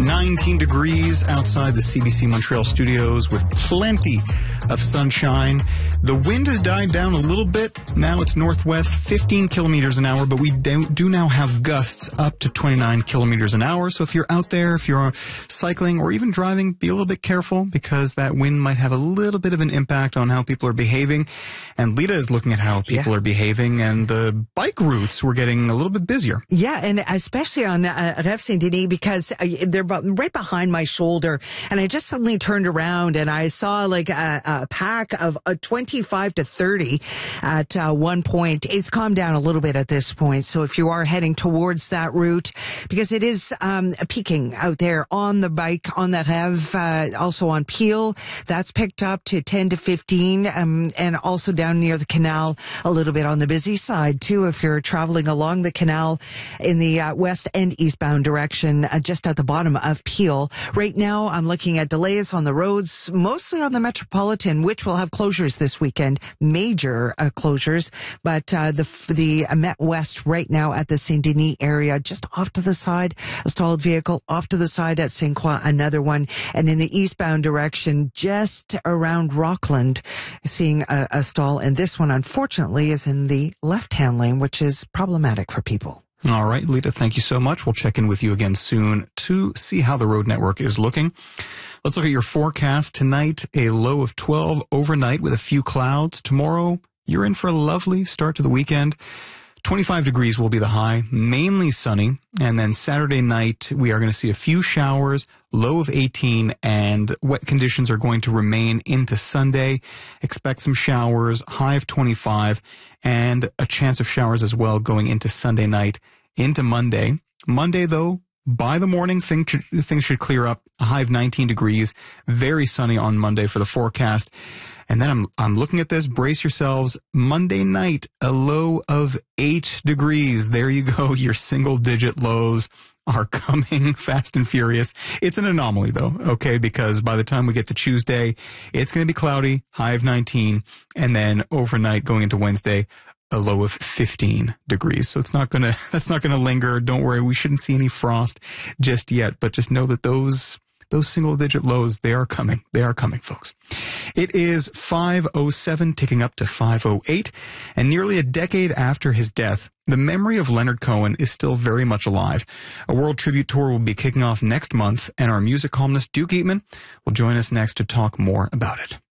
19 degrees outside the CBC Montreal studios with plenty of sunshine. The wind has died down a little bit. Now it's northwest, 15 kilometers an hour, but we do now have gusts up to 29 kilometers an hour. So if you're out there, if you're cycling or even driving, be a little bit careful because that wind might have a little bit of an impact on how people are behaving. And Lita is looking at how people are behaving, and the bike routes were getting a little bit busier. Yeah, and especially on Rev Saint-Denis because they're right behind my shoulder, and I just suddenly turned around and I saw like a pack of 25 to 30 at one point. It's calmed down a little bit at this point, so if you are heading towards that route, because it is peaking out there on the bike, on the Rev, also on Peel, that's picked up to 10 to 15, and also down near the canal, a little bit on the busy side too, if you're traveling along the canal in the west and eastbound direction, just at the bottom of Peel. Right now, I'm looking at delays on the roads, mostly on the Metropolitan, which will have closures this weekend, major closures, but the Met West right now at the Saint-Denis area, just off to the side, a stalled vehicle, off to the side at St. Croix, another one, and in the eastbound direction, just around Rockland, seeing a stall, and this one, unfortunately, is in the left-hand lane, which is problematic for people. All right, Lita, thank you so much. We'll check in with you again soon to see how the road network is looking. Let's look at your forecast. Tonight, a low of 12 overnight with a few clouds. Tomorrow, you're in for a lovely start to the weekend. 25 degrees will be the high, mainly sunny. And then Saturday night, we are going to see a few showers, low of 18, and wet conditions are going to remain into Sunday. Expect some showers, high of 25, and a chance of showers as well going into Sunday night, into Monday. Monday, though, by the morning, things should clear up. A high of 19 degrees, very sunny on Monday for the forecast. And then I'm looking at this. Brace yourselves. Monday night, a low of 8 degrees. There you go. Your single-digit lows are coming fast and furious. It's an anomaly, though, okay? Because by the time we get to Tuesday, it's going to be cloudy, high of 19, and then overnight going into Wednesday, a low of 15 degrees. So that's not gonna linger. Don't worry. We shouldn't see any frost just yet, but just know that those single digit lows, they are coming. They are coming, folks. It is 5:07, ticking up to 5:08, and nearly a decade after his death, the memory of Leonard Cohen is still very much alive. A world tribute tour will be kicking off next month, and our music columnist Duke Eatman will join us next to talk more about it.